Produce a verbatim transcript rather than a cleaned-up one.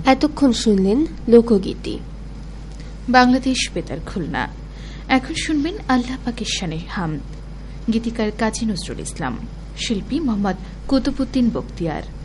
এতক্ষণ শুনলেন লোকগীতি। বাংলাদেশ বেতার খুলনা। এখন শুনবেন আল্লাহ পাকের শানে হামদ। গীতিকার কাজী নজরুল ইসলাম, শিল্পী মোহাম্মদ কুতুবউদ্দিন বখতিয়ার।